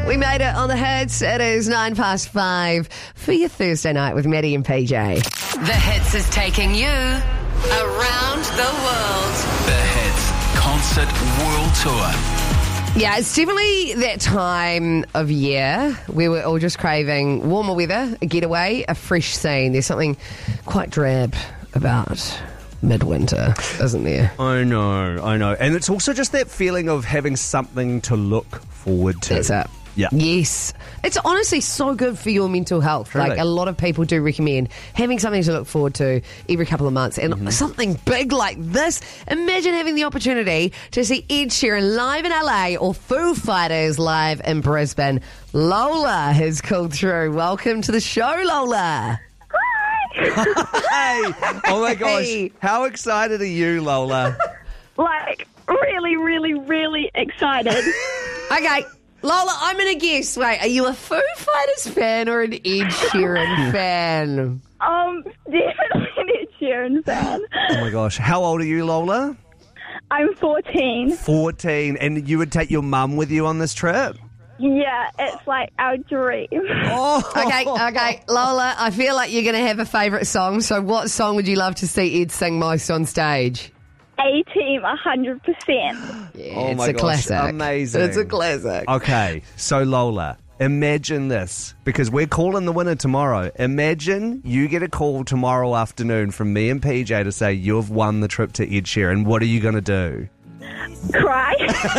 We made it on the Hits. It is 5:09 for your Thursday night with Maddie and PJ. The Hits is taking you around the world. The Hits Concert World Tour. Yeah, it's definitely that time of year where we're all just craving warmer weather, a getaway, a fresh scene. There's something quite drab about midwinter, isn't there? I know. And it's also just that feeling of having something to look forward to. That's it. Yeah. Yes. It's honestly so good for your mental health. Truly. Like, a lot of people do recommend having something to look forward to every couple of months. And something big like this. Imagine having the opportunity to see Ed Sheeran live in LA or Foo Fighters live in Brisbane. Lola has called through. Welcome to the show, Lola. Hey! Oh my gosh. Hey. How excited are you, Lola? Like, really, really, really excited. Okay. Lola, I'm going to guess. Wait, are you a Foo Fighters fan or an Ed Sheeran fan? Definitely an Ed Sheeran fan. Oh my gosh. How old are you, Lola? I'm 14. 14. And you would take your mum with you on this trip? Yeah, it's like our dream. Oh. Okay. Lola, I feel like you're going to have a favourite song. So what song would you love to see Ed sing most on stage? A-Team, 100%. Yeah, Oh it's my a gosh, classic. amazing. It's a classic. Okay, so Lola, imagine this, because we're calling the winner tomorrow. Imagine you get a call tomorrow afternoon from me and PJ to say you've won the trip to Ed Sheeran. What are you going to do? Cry.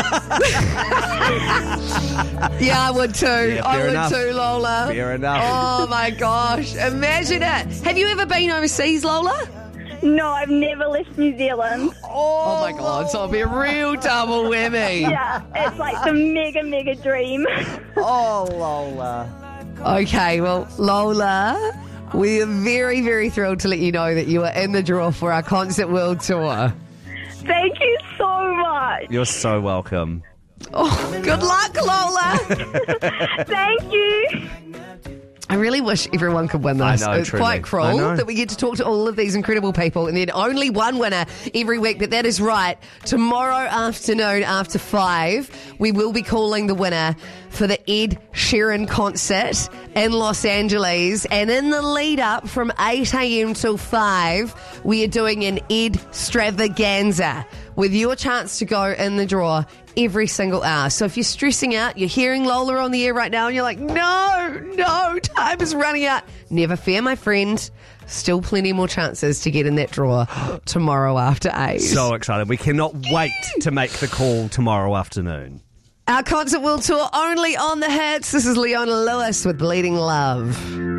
Yeah, I would too. Yeah, I fair would enough. too, Lola. Fair enough. Oh my gosh. Imagine it. Have you ever been overseas, Lola? No, I've never left New Zealand. Oh my God, so it'll be a real double whammy. Yeah, it's like the mega, mega dream. Oh, Lola. Okay, well, Lola, we are very, very thrilled to let you know that you are in the draw for our Concert World Tour. Thank you so much. You're so welcome. Oh, good luck, Lola. Thank you. I really wish everyone could win this. I know, It's truly. quite I cruel know. that we get to talk to all of these incredible people and then only one winner every week. But that is right. Tomorrow afternoon after 5, we will be calling the winner for the Ed Sheeran concert in Los Angeles. And in the lead up from 8 a.m. till 5, we are doing an Ed Stravaganza with your chance to go in the draw every single hour. So if you're stressing out, you're hearing Lola on the air right now and you're like, no, time is running out. Never fear, my friend. Still plenty more chances to get in that draw tomorrow after 8. So excited. We cannot wait to make the call tomorrow afternoon. Our Concert World Tour only on the Hits. This is Leona Lewis with Bleeding Love.